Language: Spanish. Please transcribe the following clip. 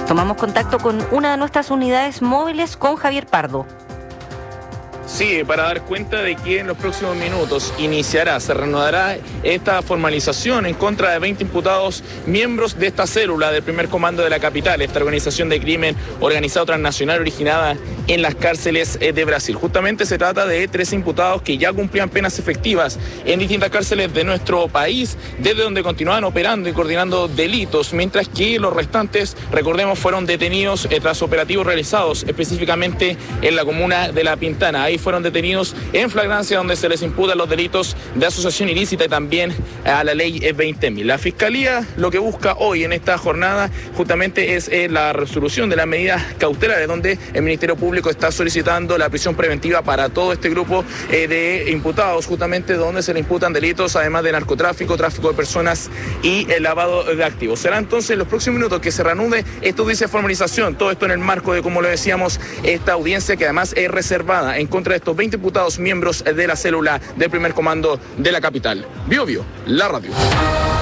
Tomamos contacto con una de nuestras unidades móviles, con Javier Pardo. Sí, para dar cuenta de que en los próximos minutos se reanudará esta formalización en contra de 20 imputados miembros de esta célula del primer comando de la capital, esta organización de crimen organizado transnacional originada en las cárceles de Brasil. Justamente se trata de 13 imputados que ya cumplían penas efectivas en distintas cárceles de nuestro país, desde donde continuaban operando y coordinando delitos, mientras que los restantes, recordemos, fueron detenidos tras operativos realizados específicamente en la comuna de La Pintana. Ahí fueron detenidos en flagrancia, donde se les imputan los delitos de asociación ilícita y también a la ley 20.000. La Fiscalía lo que busca hoy en esta jornada justamente es la resolución de las medidas cautelares, donde el Ministerio Público está solicitando la prisión preventiva para todo este grupo de imputados, justamente donde se le imputan delitos además de narcotráfico, tráfico de personas y el lavado de activos. Será entonces en los próximos minutos que se reanude esta audiencia de formalización, todo esto en el marco de, como lo decíamos, esta audiencia que además es reservada en contra de estos 20 imputados miembros de la célula del primer comando de la capital. Bio, la radio.